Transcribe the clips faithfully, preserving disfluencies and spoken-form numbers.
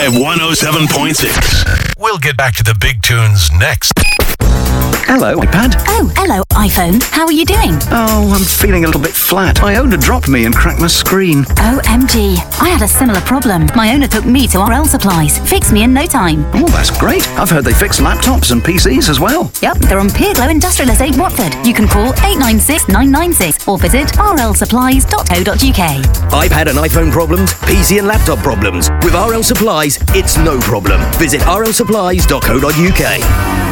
Live one oh seven point six. We'll get back to the big tunes next. Hello, iPad. Oh, hello, iPhone. How are you doing? Oh, I'm feeling a little bit flat. My owner dropped me and cracked my screen. O M G. I had a similar problem. My owner took me to R L Supplies. Fixed me in no time. Oh, that's great. I've heard they fix laptops and P Cs as well. Yep, they're on Pier Glow Industrial Estate, Watford. You can call eight nine six nine nine six or visit r l supplies dot co dot u k. iPad and iPhone problems, P C and laptop problems. With R L Supplies, it's no problem. Visit r l supplies dot co dot u k.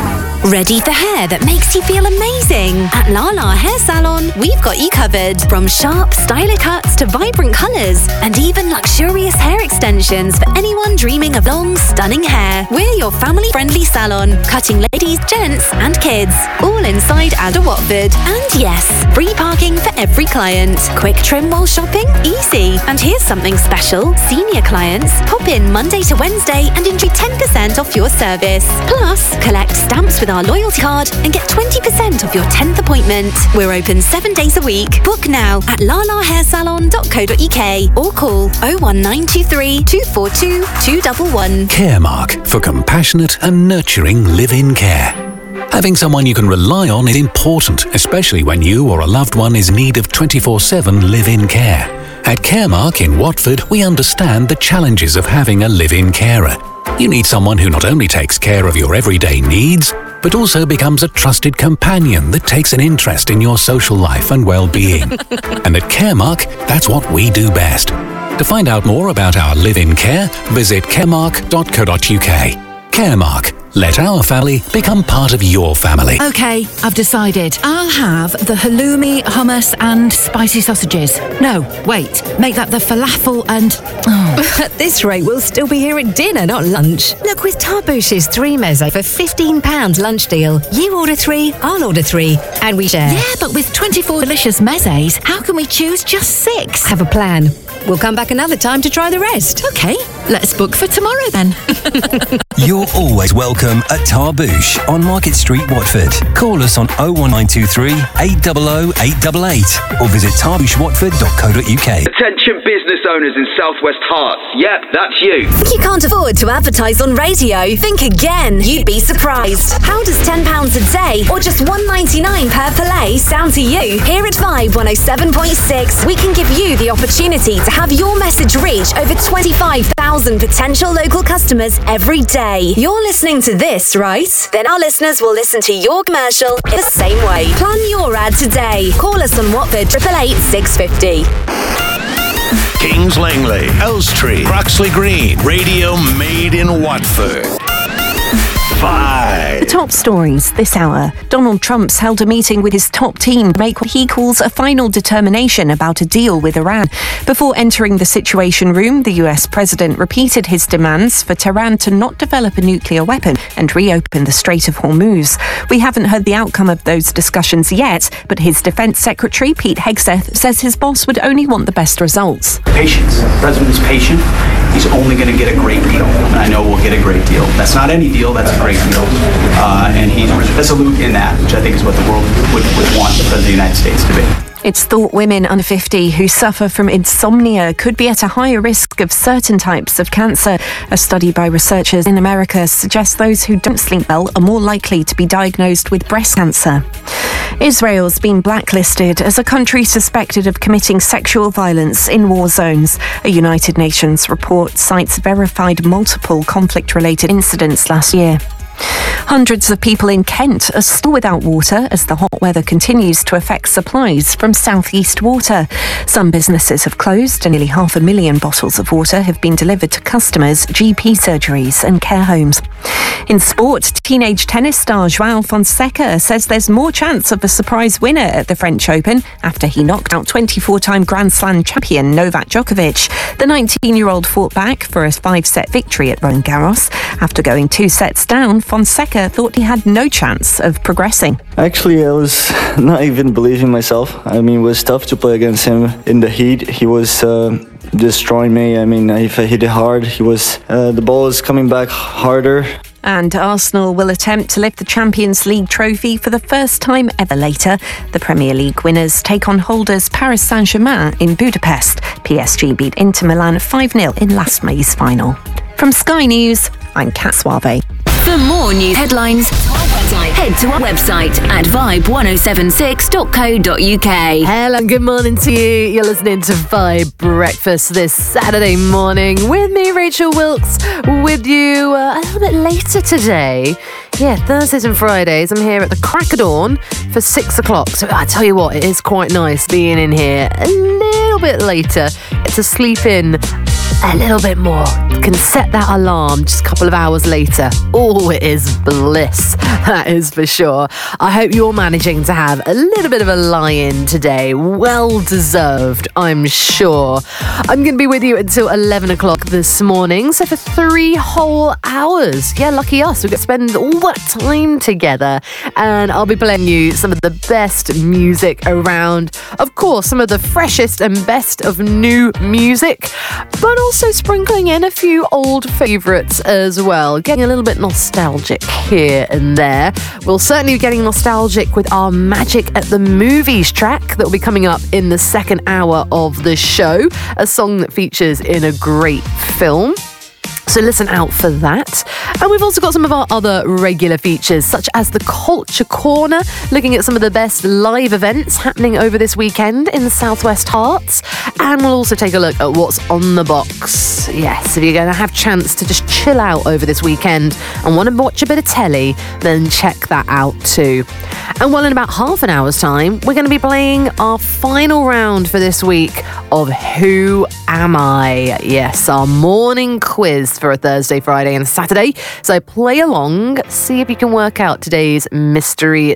Ready for hair that makes you feel amazing? At Lala Hair Salon, we've got you covered. From sharp, stylish cuts to vibrant colours, and even luxurious hair extensions for anyone dreaming of long, stunning hair. We're your family-friendly salon, cutting ladies, gents, and kids. All inside Adder Watford. And yes, free parking for every client. Quick trim while shopping? Easy. And here's something special. Senior clients, pop in Monday to Wednesday and enjoy ten percent off your service. Plus, collect stamps with our loyalty card and get twenty percent off your tenth appointment. We're open seven days a week. Book now at lala hair salon dot co dot u k or call oh one nine two three, two four two, two one one. Caremark, for compassionate and nurturing live-in care. Having someone you can rely on is important, especially when you or a loved one is in need of twenty-four seven live-in care. At Caremark in Watford, we understand the challenges of having a live-in carer. You need someone who not only takes care of your everyday needs, but also becomes a trusted companion that takes an interest in your social life and well-being. And at Caremark, that's what we do best. To find out more about our live-in care, visit caremark dot co dot u k. Caremark. Let our family become part of your family. OK, I've decided. I'll have the halloumi, hummus and spicy sausages. No, wait. Make that the falafel and... Oh. At this rate, we'll still be here at dinner, not lunch. Look, with Tarbouche's three meze for fifteen pounds lunch deal, you order three, I'll order three, and we share. Yeah, but with twenty-four delicious mezes, how can we choose just six? Have a plan. We'll come back another time to try the rest. OK, let's book for tomorrow then. You're always welcome at Tarbouche on Market Street, Watford. Call us on oh one nine two three, eight hundred, eight eight eight or visit tarbouche watford dot co dot u k. Attention business owners in Southwest Hearts. Yep, that's you. If you can't afford to advertise on radio, think again. You'd be surprised. How does ten pounds a day or just one ninety-nine per play sound to you? Here at Vibe one oh seven point six, we can give you the opportunity to have your message reach over twenty-five thousand potential local customers every day. You're listening to this, right? Then our listeners will listen to your commercial in the same way. Plan your ad today. Call us on Watford eight eight eight, six five oh. Kings Langley, Elstree, Croxley Green, radio made in Watford. Five. The top stories this hour. Donald Trump's held a meeting with his top team to make what he calls a final determination about a deal with Iran. Before entering the Situation Room, the U S president repeated his demands for Tehran to not develop a nuclear weapon and reopen the Strait of Hormuz. We haven't heard the outcome of those discussions yet, but his defense secretary, Pete Hegseth, says his boss would only want the best results. Patience. The president is patient. He's only going to get a great deal. And I know we'll get a great deal. That's not any deal, that's a great deal. Uh, and he's resolute in that, which I think is what the world would, would want the President of the United States to be. It's thought women under fifty who suffer from insomnia could be at a higher risk of certain types of cancer. A study by researchers in America suggests those who don't sleep well are more likely to be diagnosed with breast cancer. Israel's been blacklisted as a country suspected of committing sexual violence in war zones. A United Nations report cites verified multiple conflict-related incidents last year. Hundreds of people in Kent are still without water as the hot weather continues to affect supplies from South East Water. Some businesses have closed and nearly half a million bottles of water have been delivered to customers, G P surgeries and care homes. In sport, teenage tennis star João Fonseca says there's more chance of a surprise winner at the French Open after he knocked out twenty-four-time Grand Slam champion Novak Djokovic. The nineteen-year-old fought back for a five-set victory at Roland Garros. After going two sets down, Fonseca thought he had no chance of progressing. Actually, I was not even believing myself. I mean, it was tough to play against him in the heat. He was uh, destroying me. I mean, if I hit it hard, he was. Uh, the ball is coming back harder. And Arsenal will attempt to lift the Champions League trophy for the first time ever later. The Premier League winners take on holders Paris Saint-Germain in Budapest. P S G beat Inter Milan five nil in last May's final. From Sky News, I'm Kat Suave. For more news headlines, head to our website at vibe ten seventy-six dot co dot uk. Hello and good morning to you. You're listening to Vibe Breakfast this Saturday morning with me, Rachel Wilkes, with you uh, a little bit later today. Yeah, Thursdays and Fridays, I'm here at the crack of dawn for six o'clock. So I tell you what, it is quite nice being in here a little bit later to sleep in a little bit more. Can set that alarm just a couple of hours later. Oh, it is bliss. That is for sure. I hope you're managing to have a little bit of a lie-in today. Well deserved, I'm sure. I'm going to be with you until eleven o'clock this morning. So for three whole hours. Yeah, lucky us. We get to spend all that time together. And I'll be playing you some of the best music around. Of course, some of the freshest and best of new music. But also sprinkling in a few old favourites as well. Getting a little bit nostalgic here and there. We'll certainly be getting nostalgic with our Magic at the Movies track that will be coming up in the second hour of the show. A song that features in a great film. So listen out for that. And we've also got some of our other regular features, such as the Culture Corner, looking at some of the best live events happening over this weekend in the Southwest Hearts. And we'll also take a look at what's on the box. Yes, if you're going to have a chance to just chill out over this weekend and want to watch a bit of telly, then check that out too. And well, in about half an hour's time, we're going to be playing our final round for this week of Who Am I? Yes, our morning quiz for a Thursday, Friday and Saturday. So play along, see if you can work out today's mystery